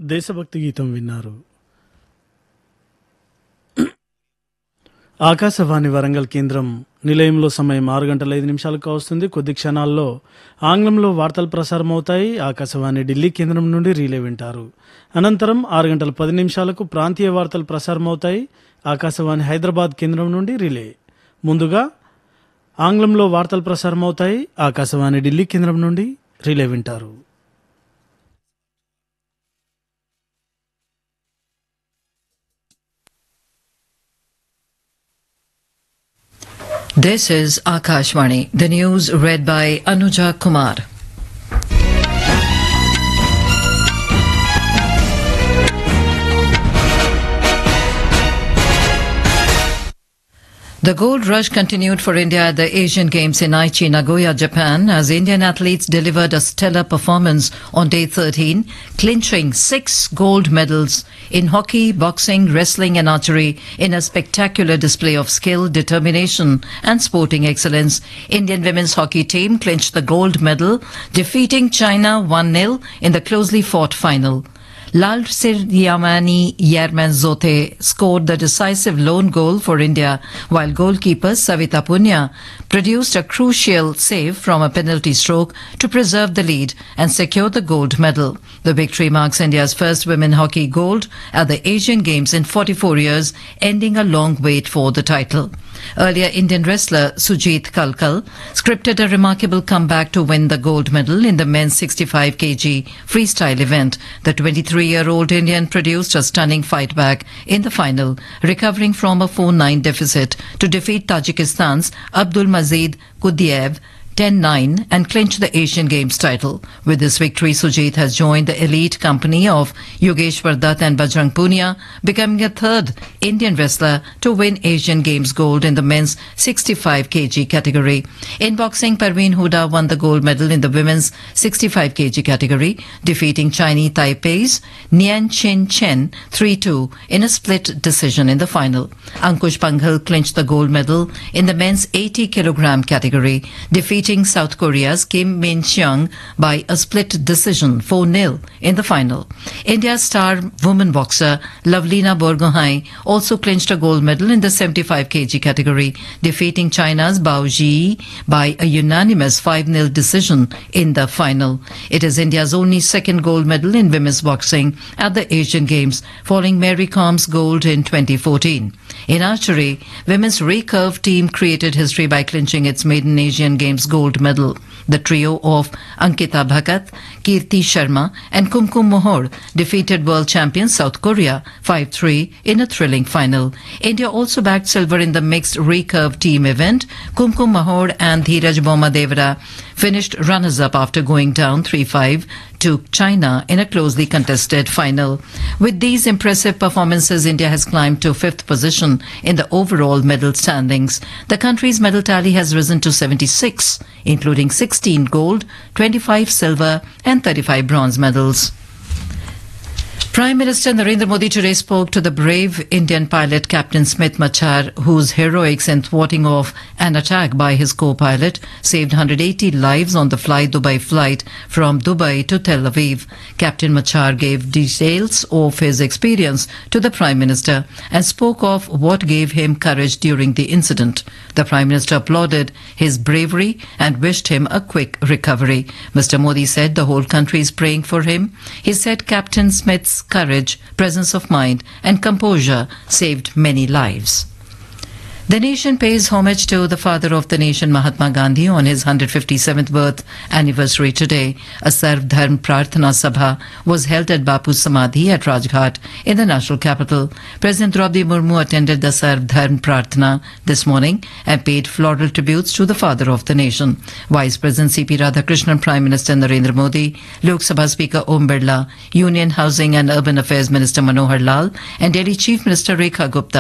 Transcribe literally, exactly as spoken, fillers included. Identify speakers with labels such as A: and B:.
A: దేశభక్తి గీతం విన్నారు. ఆకాశవాణి వరంగల్ కేంద్రం నిలయంలో సమయం ఆరు గంటల ఐదు నిమిషాలకు వస్తుంది. కొద్ది క్షణాల్లో ఆంగ్లంలో వార్తలు ప్రసారమవుతాయి. ఆకాశవాణి ఢిల్లీ కేంద్రం నుండి రీలే వింటారు. అనంతరం ఆరు గంటల పది నిమిషాలకు ప్రాంతీయ వార్తలు ప్రసారమవుతాయి. ఆకాశవాణి హైదరాబాద్ కేంద్రం నుండి రిలే. ముందుగా ఆంగ్లంలో వార్తలు ప్రసారమవుతాయి. ఆకాశవాణి ఢిల్లీ కేంద్రం నుండి రిలే వింటారు.
B: This is Akashvani. The news read by Anuja Kumar. The gold rush continued for India at the Asian Games in Aichi, Nagoya, Japan, as Indian athletes delivered a stellar performance on day thirteen, clinching six gold medals in hockey, boxing, wrestling and archery in a spectacular display of skill, determination and sporting excellence. Indian women's hockey team clinched the gold medal, defeating China one nil in the closely fought final. Lalsiryamani Yermanzote scored the decisive lone goal for India, while goalkeeper Savita Punya produced a crucial save from a penalty stroke to preserve the lead and secure the gold medal. The victory marks India's first women hockey gold at the Asian Games in forty-four years, ending a long wait for the title. Earlier, Indian wrestler Sujit Kalkal scripted a remarkable comeback to win the gold medal in the men's sixty-five kilogram freestyle event. The twenty-three-year-old Indian produced a stunning fight back in the final, recovering from a four nine deficit to defeat Tajikistan's Abdul Mazid Kudiev ten nine and clinch the Asian Games title. With this victory, Sujit has joined the elite company of Yogeshwar Dutt and Bajrang Punia, becoming a third Indian wrestler to win Asian Games gold in the men's sixty-five kilogram category. In boxing, Parveen Huda won the gold medal in the women's sixty-five kilogram category, defeating Chinese Taipei's Nian Chin Chen three two in a split decision in the final. Ankush Panghal clinched the gold medal in the men's eighty kilogram category, defeating South Korea's Kim Min-cheong by a split decision four nil in the final. India's star woman boxer Lavlina Borgohain also clinched a gold medal in the seventy-five kilogram category, defeating China's Bao Ji by a unanimous five nil decision in the final. It is India's only second gold medal in women's boxing at the Asian Games, following Mary Com's gold in twenty fourteen. In archery, women's recurve team created history by clinching its maiden Asian Games gold medal. The trio of Ankita Bhagat, Kirti Sharma and Kumkum Mohor defeated world champion South Korea five three in a thrilling final. India also bagged silver in the mixed recurve team event. Kumkum Mohor and Dheeraj Bommadevara finished runners-up after going down three five to China in a closely contested final. With these impressive performances, India has climbed to fifth position in the overall medal standings. The country's medal tally has risen to seventy-six, including sixteen gold, twenty-five silver and thirty-five bronze medals. Prime Minister Narendra Modi today spoke to the brave Indian pilot Captain Smith Machar, whose heroics in thwarting off an attack by his co-pilot saved one hundred eighty lives on the Fly Dubai flight from Dubai to Tel Aviv. Captain Machar gave details of his experience to the Prime Minister and spoke of what gave him courage during the incident. The Prime Minister applauded his bravery and wished him a quick recovery. Mister Modi said the whole country is praying for him. He said Captain Smith's courage, presence of mind and composure saved many lives. The nation pays homage to the father of the nation, Mahatma Gandhi, on his one hundred fifty-seventh birth anniversary today. A Sarv Dharm Prarthana Sabha was held at Bapu Samadhi at Rajghat in the national capital. President Draupadi Murmu attended the Sarv Dharm Prarthana this morning and paid floral tributes to the father of the nation. Vice President C P Radhakrishnan, Prime Minister Narendra Modi, Lok Sabha Speaker Om Birla, Union Housing and Urban Affairs Minister Manohar Lal and Delhi Chief Minister Rekha Gupta